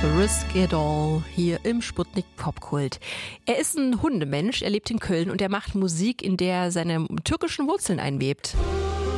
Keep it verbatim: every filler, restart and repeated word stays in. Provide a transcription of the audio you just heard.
Risk It All hier im Sputnik Popkult. Er ist ein Hundemensch, er lebt in Köln und er macht Musik, in der er seine türkischen Wurzeln einwebt.